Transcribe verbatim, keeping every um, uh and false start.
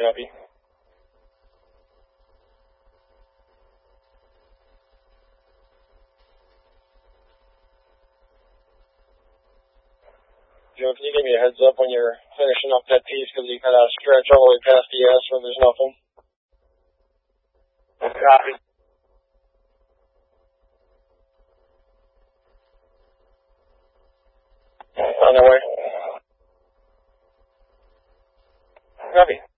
Copy. Joe, can you give me a heads up when you're finishing up that piece, because you kind of stretch all the way past the S when there's nothing? Copy. On the way. Copy.